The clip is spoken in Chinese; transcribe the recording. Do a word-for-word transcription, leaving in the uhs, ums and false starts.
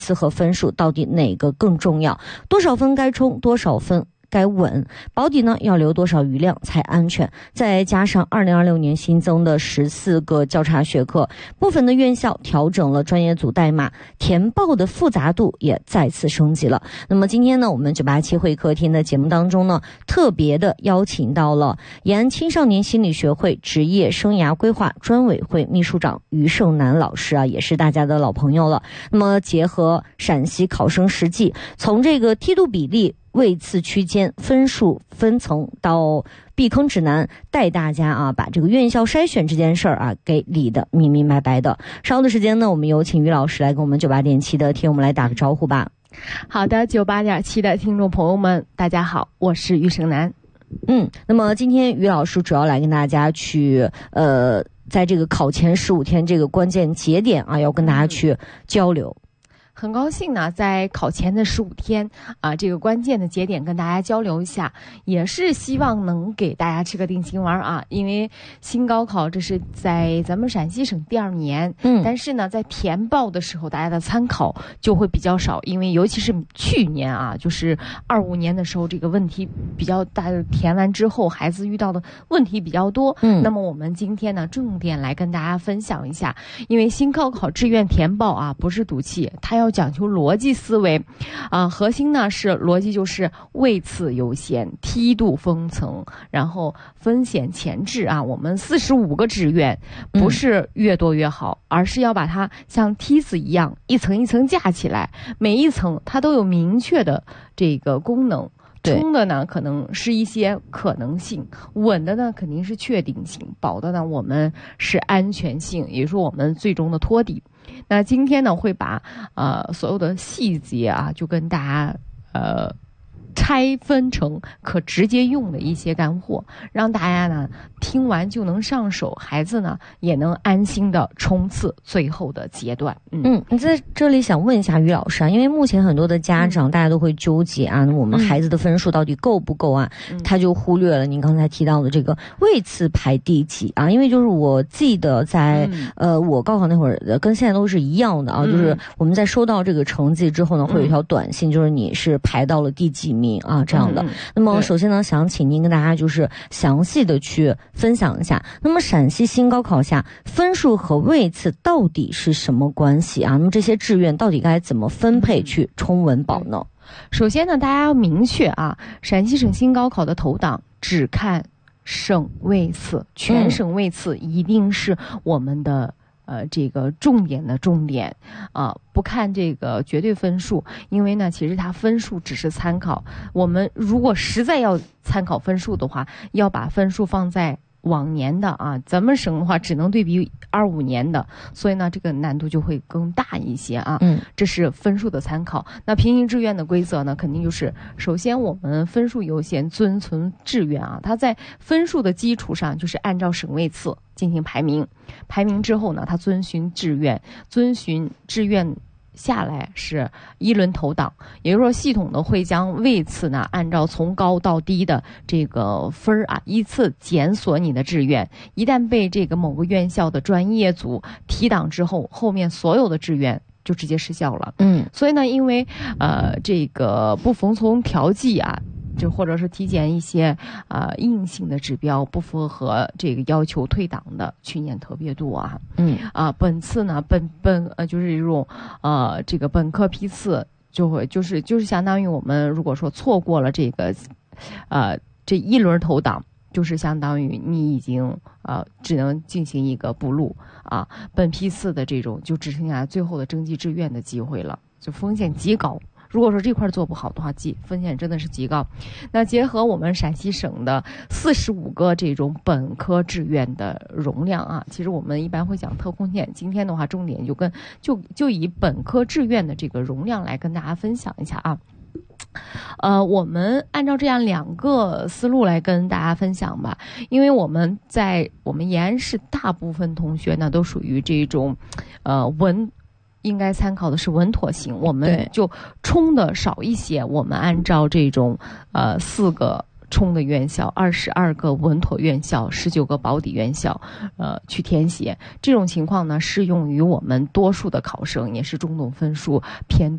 次和分数到底哪个更重要？多少分该冲，多少分该稳，保底呢要留多少余量才安全？再加上二零二六年新增的十四个交叉学科，部分的院校调整了专业组代码，填报的复杂度也再次升级了。那么今天呢，我们九八七会客厅的节目当中呢，特别的邀请到了延安青少年心理学会职业生涯规划专委会秘书长于胜男老师啊，也是大家的老朋友了。那么结合陕西考生实际，从这个梯度比例、位次区间、分数分层到避坑指南，带大家啊把这个院校筛选这件事儿啊给理得明明白白的。稍后的时间呢，我们有请于老师来跟我们九八点七的听友们来打个招呼吧。 好的，九八点七的听众朋友们，大家好，我是于胜男。 嗯，那么今天于老师主要来跟大家去呃，在这个考前十五天这个关键节点啊，要跟大家去交流。 很高兴呢，在考前的十五天啊，这个关键的节点跟大家交流一下，也是希望能给大家吃个定心丸啊。因为新高考这是在咱们陕西省第二年，嗯，但是呢，在填报的时候，大家的参考就会比较少，因为尤其是去年啊，就是二五年的时候，这个问题比较大，填完之后孩子遇到的问题比较多。嗯，那么我们今天呢，重点来跟大家分享一下，因为新高考志愿填报啊，不是赌气，它要讲求逻辑思维，啊，核心呢是逻辑就是位次优先、梯度分层，然后风险前置啊。我们四十五个志愿不是越多越好，嗯、而是要把它像梯子一样一层一层架起来，每一层它都有明确的这个功能。冲的呢可能是一些可能性，稳的呢肯定是确定性，保的呢我们是安全性，也就是我们最终的托底。那今天呢会把呃所有的细节啊就跟大家呃拆分成可直接用的一些干货，让大家呢听完就能上手，孩子呢也能安心的冲刺最后的阶段。 嗯，嗯你在这里想问一下于老师啊，因为目前很多的家长、嗯、大家都会纠结啊，我们孩子的分数到底够不够啊？嗯、他就忽略了您刚才提到的这个位次排第几啊？因为就是我记得在、嗯、呃我高考那会儿跟现在都是一样的啊，嗯、就是我们在收到这个成绩之后呢，会有一条短信，就是你是排到了第几名啊这样的。嗯、那么首先呢，想请您跟大家就是详细的去分享一下，那么陕西新高考下分数和位次到底是什么关系啊？那么这些志愿到底该怎么分配去冲稳保呢？ 首先呢，大家要明确啊，陕西省新高考的投档只看省位次，全省位次一定是我们的、嗯、呃这个重点的重点啊、呃，不看这个绝对分数，因为呢，其实它分数只是参考。我们如果实在要参考分数的话，要把分数放在往年的啊，咱们省的话只能对比二五年的，所以呢，这个难度就会更大一些啊。嗯，这是分数的参考。那平行志愿的规则呢，肯定就是首先我们分数优先，遵从志愿啊。它在分数的基础上，就是按照省位次进行排名，排名之后呢，它遵循志愿，遵循志愿。下来是一轮投档，也就是说系统呢会将位次呢按照从高到低的这个分儿啊依次检索你的志愿，一旦被这个某个院校的专业组提档之后，后面所有的志愿就直接失效了。嗯，所以呢，因为呃这个不服从调剂啊。就或者是体检一些呃硬性的指标不符合这个要求退档的，去年特别多啊。嗯啊，本次呢本本呃就是这种呃这个本科批次就会就是就是相当于我们如果说错过了这个呃这一轮投档，就是相当于你已经呃只能进行一个补录啊，本批次的这种就只剩下最后的征集志愿的机会了，就风险极高。如果说这块做不好的话，极风险真的是极高。那结合我们陕西省的四十五个这种本科志愿的容量啊，其实我们一般会讲特空线，今天的话重点就跟就就以本科志愿的这个容量来跟大家分享一下啊。呃，我们按照这样两个思路来跟大家分享吧，因为我们在我们延安市大部分同学呢都属于这种呃文。应该参考的是稳妥型，我们就冲的少一些。我们按照这种呃四个冲的院校，二十二个稳妥院校，十九个保底院校，呃去填写。这种情况呢，适用于我们多数的考生，也是中等分数偏